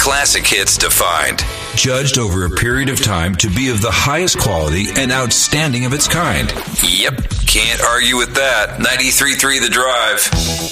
classic hits defined. Judged over a period of time to be of the highest quality and outstanding of its kind. Yep, can't argue with that. 93.3 The Drive.